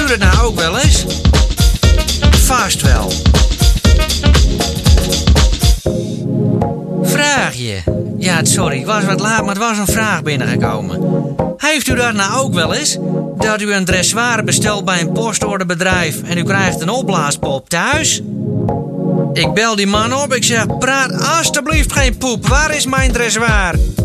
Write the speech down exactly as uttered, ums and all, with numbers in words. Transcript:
u dat nou ook wel eens? Vast wel. Vraagje. Ja, sorry, ik was wat laat, maar het was een vraag binnengekomen. Heeft u dat nou ook wel eens? Dat u een dressoir bestelt bij een postorderbedrijf en u krijgt een opblaaspop thuis? Ik bel die man op, ik zeg, praat alstublieft geen poep, waar is mijn dressoir?